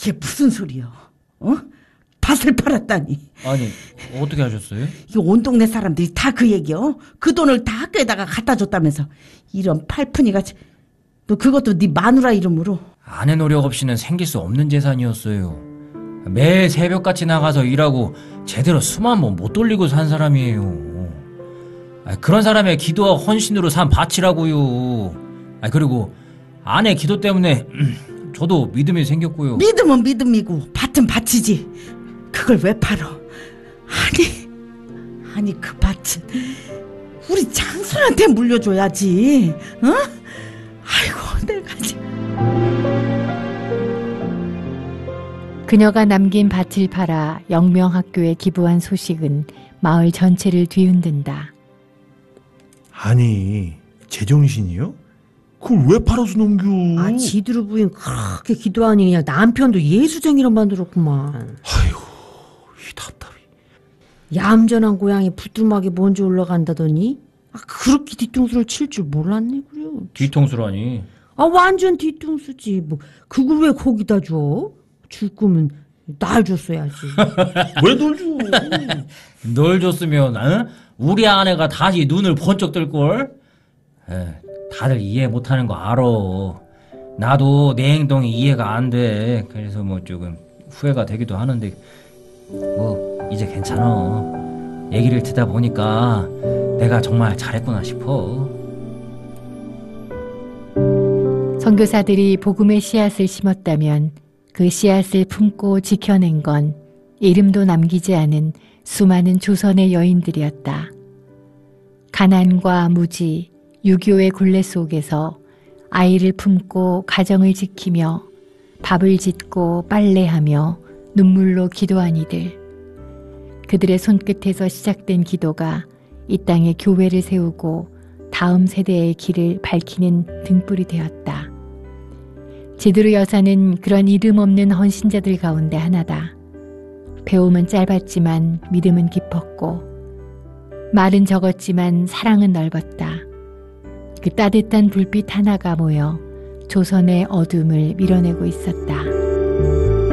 이게 무슨 소리야? 어? 밭을 팔았다니. 아니, 어떻게 하셨어요? 이 온 동네 사람들이 다 그 얘기요. 그 돈을 다 학교에다가 갖다 줬다면서. 이런 팔푼이같이. 너 그것도 네 마누라 이름으로. 아내 노력 없이는 생길 수 없는 재산이었어요. 매일 새벽같이 나가서 일하고 제대로 숨 한 번 못 돌리고 산 사람이에요. 그런 사람의 기도와 헌신으로 산 밭이라고요. 그리고 아내 기도 때문에 저도 믿음이 생겼고요. 믿음은 믿음이고 밭은 밭이지. 그걸 왜 팔어? 아니 그 밭은 우리 장손한테 물려줘야지. 어? 아이고 내가 지금. 그녀가 남긴 밭을 팔아 영명학교에 기부한 소식은 마을 전체를 뒤흔든다. 아니, 제정신이요? 그걸 왜 팔아서 넘겨? 지두루 부인 그렇게 기도하니 그냥 남편도 예수쟁이로 만들었구만. 아이고, 이 답답이. 얌전한 고양이 부뚜막에 먼저 올라간다더니 그렇게 뒤통수를 칠 줄 몰랐네. 그래. 뒤통수라니. 완전 뒤통수지. 뭐 그걸 왜 거기다 줘? 줄 거면 날 줬어야지. 왜 널 줘? 널 줬으면 우리 아내가 다시 눈을 번쩍 뜰걸? 다들 이해 못하는 거 알아. 나도 내 행동이 이해가 안 돼. 그래서 뭐 조금 후회가 되기도 하는데 뭐 이제 괜찮아. 얘기를 듣다 보니까 내가 정말 잘했구나 싶어. 선교사들이 복음의 씨앗을 심었다면 그 씨앗을 품고 지켜낸 건 이름도 남기지 않은 수많은 조선의 여인들이었다. 가난과 무지, 유교의 굴레 속에서 아이를 품고 가정을 지키며 밥을 짓고 빨래하며 눈물로 기도한 이들. 그들의 손끝에서 시작된 기도가 이 땅에 교회를 세우고 다음 세대의 길을 밝히는 등불이 되었다. 지두루 여사는 그런 이름 없는 헌신자들 가운데 하나다. 배움은 짧았지만 믿음은 깊었고 말은 적었지만 사랑은 넓었다. 그 따뜻한 불빛 하나가 모여 조선의 어둠을 밀어내고 있었다.